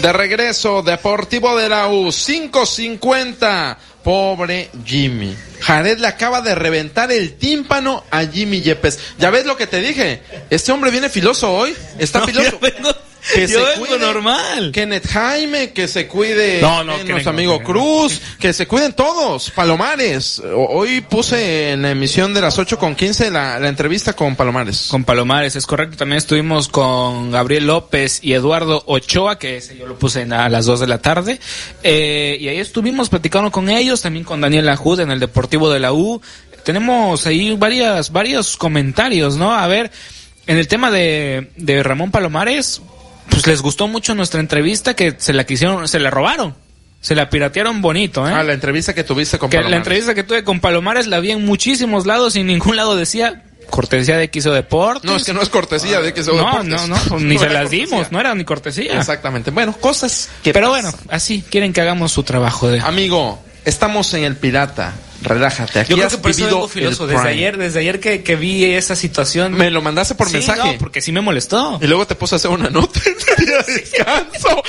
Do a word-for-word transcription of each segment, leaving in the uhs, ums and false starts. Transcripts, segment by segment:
De regreso, Deportivo de la U, cinco cincuenta. Pobre Jimmy. Jared le acaba de reventar el tímpano a Jimmy Yepes. ¿Ya ves lo que te dije? Este hombre viene filoso hoy. Está no, filoso. Vengo, que yo se vengo cuide normal. Kenneth Jaime, que se cuide no, no, eh, nuestro amigo no, Cruz, que se cuiden todos. Palomares. Hoy puse en la emisión de las ocho con quince la, la entrevista con Palomares. Con Palomares, es correcto. También estuvimos con Gabriel López y Eduardo Ochoa, que ese yo lo puse a las dos de la tarde. Eh, y ahí estuvimos platicando con ellos, también con Daniel Ajud en el Deportivo de la U. Tenemos ahí varias, varios comentarios, ¿no? A ver, en el tema de, de Ramón Palomares, pues les gustó mucho nuestra entrevista, que se la quisieron, se la robaron. Se la piratearon bonito, ¿eh? Ah, la entrevista que tuviste con que Palomares. La entrevista que tuve con Palomares la vi en muchísimos lados y en ningún lado decía cortesía de X O Deportes. No, es que no es cortesía de X O no, Deportes. No, no, no, ni no se las cortesía. dimos, no era ni cortesía. Exactamente. Bueno, cosas que Pero pasan. bueno, así quieren que hagamos su trabajo de... Amigo, estamos en el Pirata. Relájate. Aquí Yo creo has que por eso vivido vengo filoso. el Desde prime. ayer, desde ayer que, que vi esa situación. Me lo mandaste por sí, mensaje. No, porque sí me molestó. Y luego te puse a hacer una nota en el día de descanso.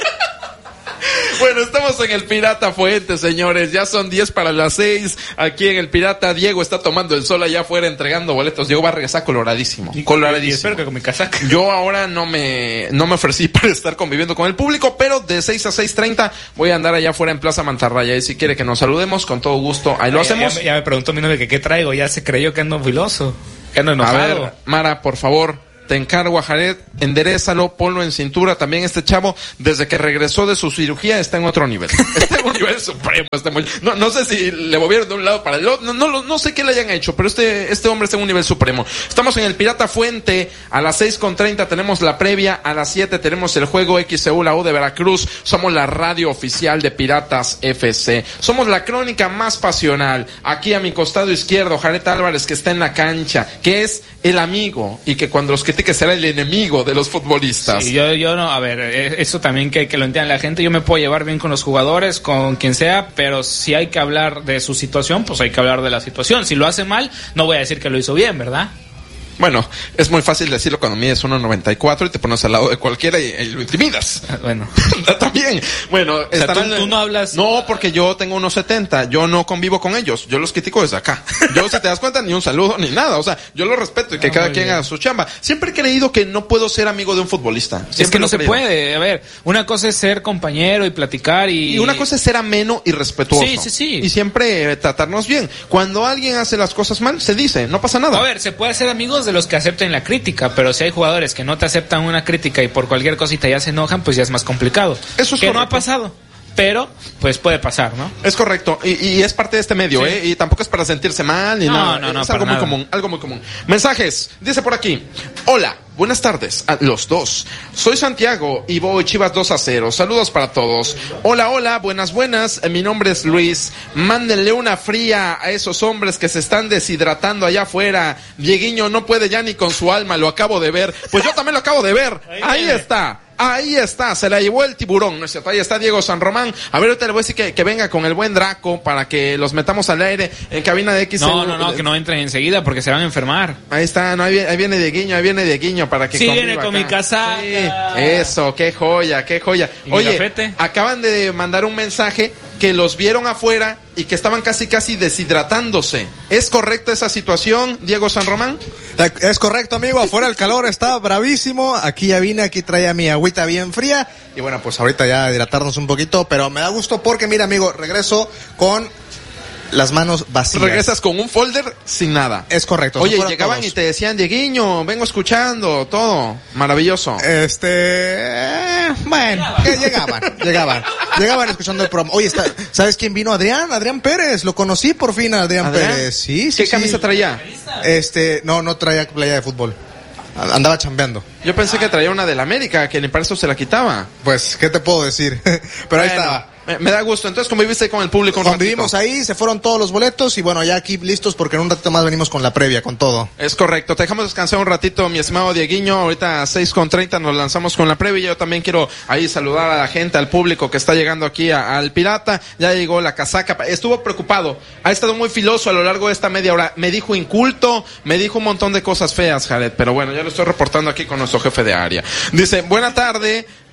Bueno, estamos en el Pirata Fuente, señores. Ya son diez para las seis. Aquí en el Pirata, Diego está tomando el sol allá afuera entregando boletos. Diego va a regresar coloradísimo. Y, coloradísimo. Y espero que con mi casaca. Yo ahora no me, no me ofrecí para estar conviviendo con el público, pero de seis a seis treinta voy a andar allá afuera en Plaza Mantarraya. Y si quiere que nos saludemos, con todo gusto, ahí lo ya, hacemos. Ya, ya me preguntó mi novia que qué traigo. Ya se creyó que ando filoso. Que ando enojado. A ver, Mara, por favor. Te encargo a Jared, enderézalo, ponlo en cintura. También este chavo, desde que regresó de su cirugía, está en otro nivel. Está en un nivel supremo. Está muy... no, no sé si le movieron de un lado para el otro. No, no, no sé qué le hayan hecho, pero este, este hombre está en un nivel supremo. Estamos en el Pirata Fuente. A las seis con treinta tenemos la previa. A las siete tenemos el juego X C U, la U de Veracruz. Somos la radio oficial de Piratas F C. Somos la crónica más pasional. Aquí a mi costado izquierdo, Jared Álvarez, que está en la cancha, que es el amigo y que cuando los que que será el enemigo de los futbolistas. Sí, yo, yo no, a ver, eso también que, que lo entienda la gente. Yo me puedo llevar bien con los jugadores, con quien sea, pero si hay que hablar de su situación, pues hay que hablar de la situación. Si lo hace mal, no voy a decir que lo hizo bien, ¿verdad? Bueno, es muy fácil decirlo cuando mides uno noventa y cuatro y te pones al lado de cualquiera y, y lo intimidas. Bueno. También. Bueno, o sea, estarán... ¿tú, tú no hablas... No, porque yo tengo uno setenta. Yo no convivo con ellos. Yo los critico desde acá. Yo, si te das cuenta, ni un saludo ni nada. O sea, yo los respeto y que ah, cada quien bien. haga su chamba. Siempre he creído que no puedo ser amigo de un futbolista. Siempre es que no se puede. A ver, una cosa es ser compañero y platicar y... Y una cosa es ser ameno y respetuoso. Sí, sí, sí. Y siempre eh, tratarnos bien. Cuando alguien hace las cosas mal, se dice. No pasa nada. A ver, se puede ser amigos de los que acepten la crítica, pero si hay jugadores que no te aceptan una crítica y por cualquier cosita ya se enojan, pues ya es más complicado. Eso es que correcto. No ha pasado, pero pues puede pasar, ¿no? Es correcto, y, y es parte de este medio, sí. ¿eh? Y tampoco es para sentirse mal ni no, nada. No, no, es algo muy nada. común, algo muy común. Mensajes, dice por aquí. Hola, buenas tardes a los dos. Soy Santiago y voy Chivas dos a cero. Saludos para todos. Hola, hola, buenas, buenas. Mi nombre es Luis. Mándenle una fría a esos hombres que se están deshidratando allá afuera. Dieguiño no puede ya ni con su alma, lo acabo de ver. Pues yo también lo acabo de ver. Ahí está. Ahí está, se la llevó el tiburón, ¿no es cierto? Ahí está Diego San Román. A ver, ahorita le voy a decir que, que venga con el buen Draco para que los metamos al aire en cabina de X. No, no, no, que no entren enseguida porque se van a enfermar. Ahí está, no, ahí, viene, ahí viene Dieguiño, ahí viene Dieguiño para que sí, viene con acá. Mi casaca. Sí, eso, qué joya, qué joya. Oye, gafete? Acaban de mandar un mensaje que los vieron afuera y que estaban casi casi deshidratándose. ¿Es correcta esa situación, Diego San Román? Es correcto, amigo. Afuera el calor está bravísimo. Aquí ya vine, aquí traía mi agüita bien fría. Y bueno, pues ahorita ya hidratarnos un poquito. Pero me da gusto porque, mira, amigo, regreso con las manos vacías. Regresas con un folder sin nada. Es correcto. Oye, llegaban todos. Y te decían, Dieguiño, vengo escuchando, todo. Maravilloso. Este... Eh, bueno, que llegaban, llegaban. Llegaban escuchando el programa. Oye, está, ¿sabes quién vino? Adrián, Adrián Pérez. Lo conocí por fin, Adrián, ¿Adrián? Pérez. Sí, sí, ¿Qué sí. camisa traía? Este, no, no traía playa de fútbol. Andaba chambeando. Yo pensé que traía una del América, que ni para eso se la quitaba. Pues, ¿qué te puedo decir? Pero bueno, ahí estaba. Me, me da gusto. Entonces, conviviste con el público un Convivimos ratito. Ahí, se fueron todos los boletos y bueno, ya aquí listos porque en un ratito más venimos con la previa, con todo. Es correcto. Te dejamos descansar un ratito, mi estimado Dieguiño. Ahorita a seis con treinta nos lanzamos con la previa. Yo también quiero ahí saludar a la gente, al público que está llegando aquí a, al Pirata. Ya llegó la casaca. Estuvo preocupado. Ha estado muy filoso a lo largo de esta media hora. Me dijo inculto, me dijo un montón de cosas feas, Jared. Pero bueno, ya lo estoy reportando aquí con nuestro jefe de área. Dice, buena tarde.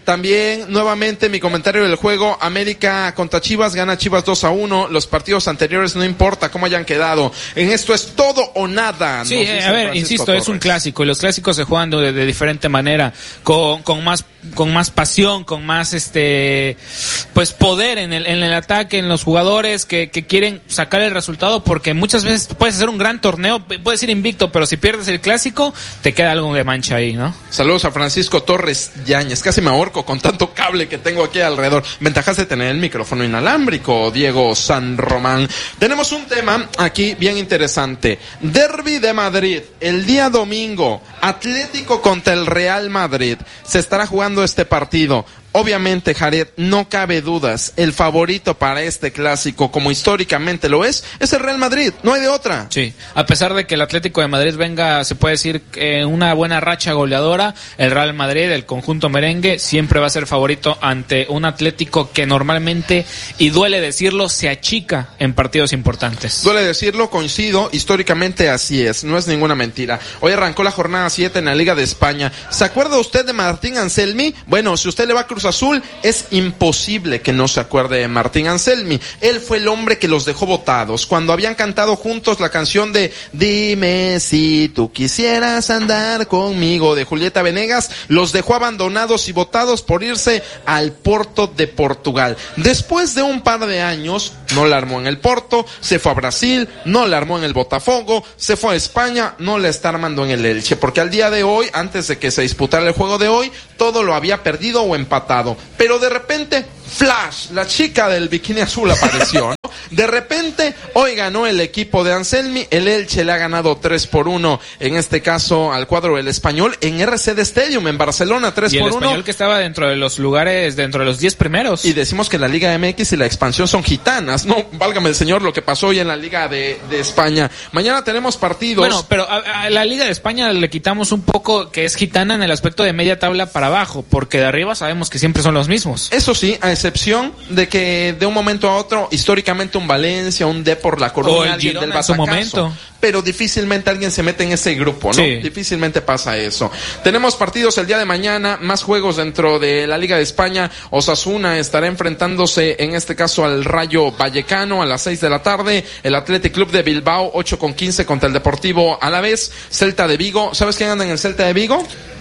También, nuevamente, mi comentario del juego, América contra Chivas, gana Chivas dos a uno. Los partidos anteriores no importa cómo hayan quedado. En esto es todo o nada. Sí, eh, a ver, Francisco insisto, Torres. Es un clásico, y los clásicos se juegan de, de diferente manera, con, con más, con más pasión, con más, este, pues poder en el, en el ataque, en los jugadores que, que quieren sacar el resultado, porque muchas veces puedes hacer un gran torneo, puedes ir invicto, pero si pierdes el clásico, te queda algo de mancha ahí, ¿no? Saludos a Francisco Torres Yáñez, casi me ahorco con tanto cable que tengo aquí alrededor. Ventajas de tener el micrófono inalámbrico, Diego San Román. Tenemos un tema aquí bien interesante. Derbi de Madrid, el día domingo, Atlético contra el Real Madrid. Se estará jugando este partido. Obviamente, Jared, no cabe dudas, el favorito para este clásico, como históricamente lo es, es el Real Madrid, no hay de otra. Sí, a pesar de que el Atlético de Madrid venga, se puede decir, en eh, una buena racha goleadora, el Real Madrid, el conjunto merengue, siempre va a ser favorito ante un Atlético que normalmente, y duele decirlo, se achica en partidos importantes. Duele decirlo, coincido, históricamente así es, no es ninguna mentira. Hoy arrancó la jornada siete en la Liga de España. ¿Se acuerda usted de Martín Anselmi? Bueno, si usted le va a Cruz Azul, es imposible que no se acuerde de Martín Anselmi. Él fue el hombre que los dejó botados cuando habían cantado juntos la canción de Dime si tú quisieras andar conmigo de Julieta Venegas. Los dejó abandonados y botados por irse al Porto de Portugal. Después de un par de años, no la armó en el Porto, se fue a Brasil, no la armó en el Botafogo, se fue a España, no la está armando en el Elche, porque al día de hoy, antes de que se disputara el juego de hoy, todo lo había perdido o empatado. Pero de repente, flash, la chica del bikini azul apareció, ¿no? De repente, hoy ganó el equipo de Anselmi, el Elche le ha ganado tres por uno, en este caso al cuadro del Español, en R C D Stadium, en Barcelona, tres por uno. Y el Español que estaba dentro de los lugares, dentro de los diez primeros. Y decimos que la Liga M X y la expansión son gitanas, no, válgame el señor lo que pasó hoy en la Liga de, de España. Mañana tenemos partidos. Bueno, pero a, a la Liga de España le quitamos un poco que es gitana en el aspecto de media tabla para abajo, porque de arriba sabemos que siempre son los mismos. Eso sí, a excepción de que de un momento a otro, históricamente un Valencia, un Depor La Coruña, alguien del batacazo, momento. Pero difícilmente alguien se mete en ese grupo, ¿no? Sí. Difícilmente pasa eso. Tenemos partidos el día de mañana, más juegos dentro de la Liga de España. Osasuna estará enfrentándose, en este caso, al Rayo Vallecano a las seis de la tarde. El Athletic Club de Bilbao, ocho con quince contra el Deportivo Alavés. Celta de Vigo. ¿Sabes quién anda en el Celta de Vigo?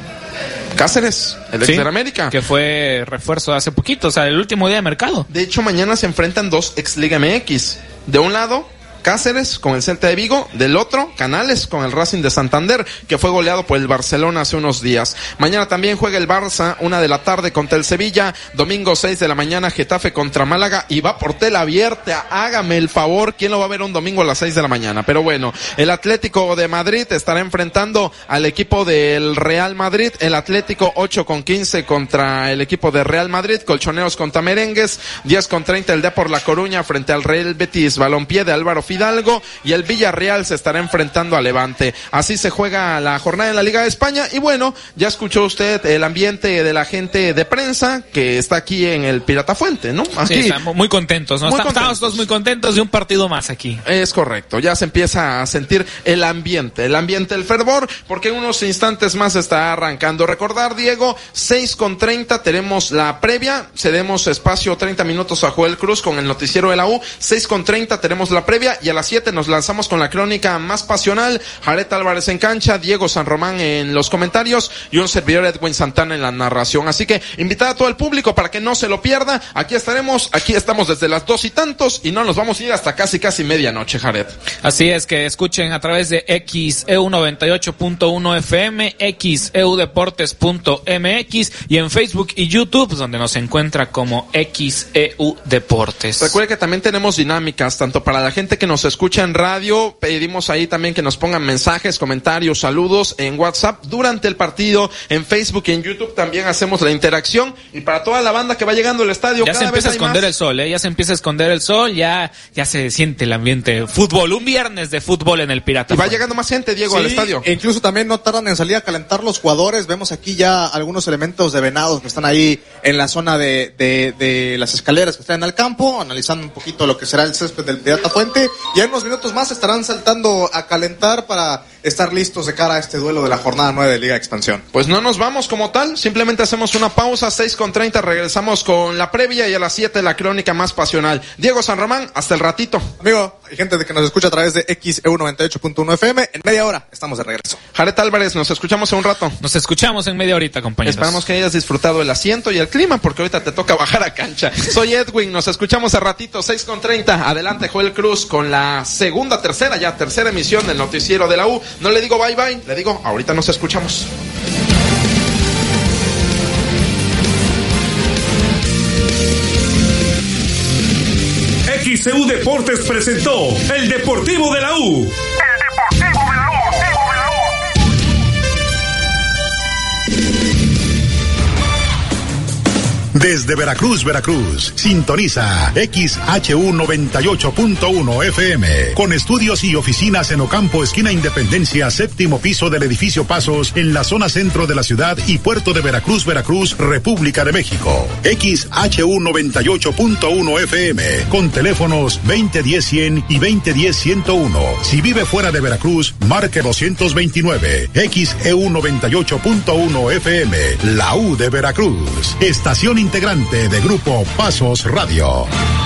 Cáceres, el ex sí, de América. Que fue refuerzo hace poquito, o sea, el último día de mercado. De hecho, mañana se enfrentan dos ex Liga M X. De un lado, Cáceres con el Celta de Vigo, del otro, Canales con el Racing de Santander, que fue goleado por el Barcelona hace unos días. Mañana también juega el Barça, una de la tarde contra el Sevilla, domingo seis de la mañana, Getafe contra Málaga, y va por tela abierta, hágame el favor, ¿quién lo va a ver un domingo a las seis de la mañana? Pero bueno, el Atlético de Madrid estará enfrentando al equipo del Real Madrid, el Atlético ocho con quince contra el equipo de Real Madrid, colchoneos contra merengues, diez con treinta el Depor La Coruña frente al Real Betis, balompié de Álvaro Fidalgo, y el Villarreal se estará enfrentando a Levante. Así se juega la jornada en la Liga de España, y bueno, ya escuchó usted el ambiente de la gente de prensa que está aquí en el Pirata Fuente, ¿no? Aquí, sí, estamos muy contentos, ¿no? Muy estamos contentos. Todos muy contentos de un partido más aquí. Es correcto, ya se empieza a sentir el ambiente, el ambiente, el fervor, porque en unos instantes más está arrancando. Recordar, Diego, seis con treinta tenemos la previa, cedemos espacio treinta minutos a Joel Cruz con el noticiero de la U, seis con treinta tenemos la previa, y a las siete nos lanzamos con la crónica más pasional. Jared Álvarez en cancha, Diego San Román en los comentarios y un servidor Edwin Santana en la narración. Así que invitar a todo el público para que no se lo pierda. Aquí estaremos, aquí estamos desde las dos y tantos y no nos vamos a ir hasta casi casi medianoche, Jared. Así es, que escuchen a través de X E U noventa y ocho punto uno F M, X E U Deportes punto M X y en Facebook y YouTube, donde nos encuentra como X E U Deportes. Recuerde que también tenemos dinámicas, tanto para la gente que nos escucha en radio, pedimos ahí también que nos pongan mensajes, comentarios, saludos en WhatsApp durante el partido, en Facebook y en YouTube también hacemos la interacción, y para toda la banda que va llegando al estadio, ya cada se empieza a vez esconder más. el sol, ¿eh? Ya se empieza a esconder el sol, ya, ya se siente el ambiente fútbol, un viernes de fútbol en el Pirata. Y va llegando más gente, Diego, sí, al estadio. E incluso también no tardan en salir a calentar los jugadores, vemos aquí ya algunos elementos de Venados que están ahí en la zona de, de, de las escaleras que están al campo, analizando un poquito lo que será el césped del Pirata Fuente, y en unos minutos más estarán saltando a calentar para estar listos de cara a este duelo de la jornada nueve de Liga de Expansión. Pues no nos vamos como tal, simplemente hacemos una pausa, seis con treinta, regresamos con la previa y a las siete la crónica más pasional. Diego San Román, hasta el ratito. Amigo, hay gente que nos escucha a través de X E U noventa y ocho punto uno F M, en media hora estamos de regreso. Jared Álvarez, nos escuchamos en un rato. Nos escuchamos en media horita, compañeros. Esperamos que hayas disfrutado el asiento y el clima, porque ahorita te toca bajar a cancha. Soy Edwin, nos escuchamos a ratito, seis con treinta. Adelante, Joel Cruz, con la segunda, tercera, ya tercera emisión del noticiero de la U. No le digo bye bye, le digo ahorita nos escuchamos. X E U Deportes presentó el Deportivo de la U. El Deportivo de la U. Desde Veracruz, Veracruz, sintoniza X H U noventa y ocho punto uno F M, con estudios y oficinas en Ocampo, esquina Independencia, séptimo piso del edificio Pasos, en la zona centro de la ciudad y puerto de Veracruz, Veracruz, República de México. X H U noventa y ocho punto uno F M, con teléfonos veinte diez cien y veinte diez ciento uno. Si vive fuera de Veracruz, marque doscientos veintinueve. X E U noventa y ocho punto uno F M, la U de Veracruz. Estación integrante de Grupo Pasos Radio.